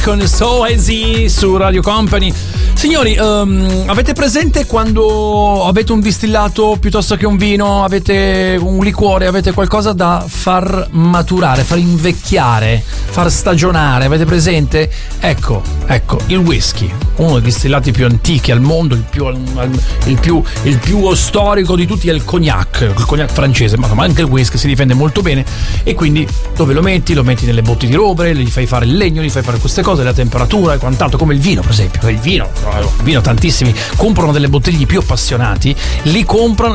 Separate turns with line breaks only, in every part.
con So Easy su Radio Company. Signori, avete presente quando avete un distillato piuttosto che un vino, avete un liquore, avete qualcosa da far maturare, far invecchiare, far stagionare, avete presente? Ecco, il whisky, uno dei distillati più antichi al mondo, il più storico di tutti è il cognac francese, ma anche il whisky si difende molto bene. E quindi dove lo metti? Lo metti nelle botti di robre, gli fai fare il legno, gli fai fare queste cose, la temperatura e quant'altro, come il vino per esempio. Il vino tantissimi comprano delle bottiglie più appassionati, le comprano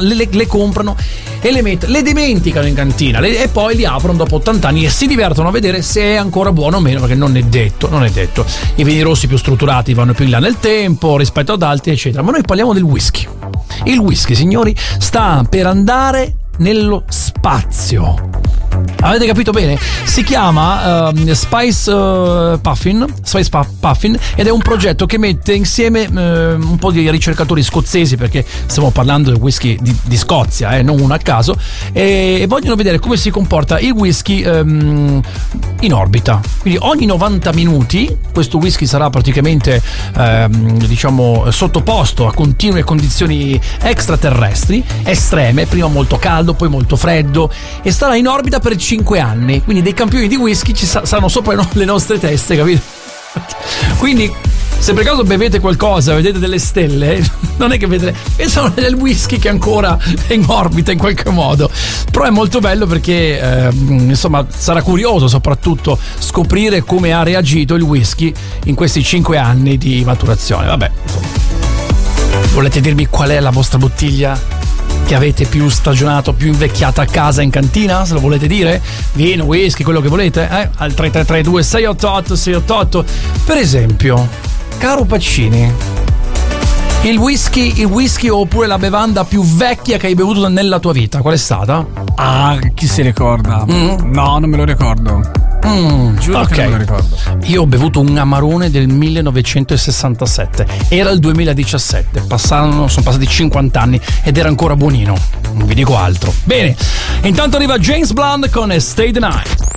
e le dimenticano in cantina e poi li aprono dopo 80 anni e si divertono a vedere se è ancora buono o meno, perché non è detto. I vini rossi più strutturati vanno più in là nel tempo rispetto ad altri, eccetera. Ma noi parliamo del whisky. Il whisky, signori, sta per andare nello spazio. Avete capito bene? Si chiama Spice Puffin ed è un progetto che mette insieme un po' di ricercatori scozzesi, perché stiamo parlando del whisky di Scozia, non uno a caso, e vogliono vedere come si comporta il whisky in orbita. Quindi ogni 90 minuti questo whisky sarà praticamente sottoposto a continue condizioni extraterrestri estreme, prima molto caldo, poi molto freddo, e starà in orbita per 5 anni. Quindi dei campioni di whisky ci saranno sopra le nostre teste, capito? Quindi se per caso bevete qualcosa, vedete delle stelle, non è che vedrete, pensano del whisky che ancora è in orbita in qualche modo. Però è molto bello perché insomma sarà curioso soprattutto scoprire come ha reagito il whisky in questi 5 anni di maturazione. Vabbè, volete dirmi qual è la vostra bottiglia che avete più stagionato, più invecchiata a casa in cantina? Se lo volete dire? Vino, whisky, quello che volete, al 3332 688 688. Per esempio, caro Pacini, il whisky oppure la bevanda più vecchia che hai bevuto nella tua vita, qual è stata?
Ah, chi si ricorda? No, non me lo ricordo. Giuro che non me lo ricordo.
Io ho bevuto un Amarone del 1967, era il 2017, sono passati 50 anni ed era ancora buonino, non vi dico altro. Bene, intanto arriva James Blunt con Stay the Night.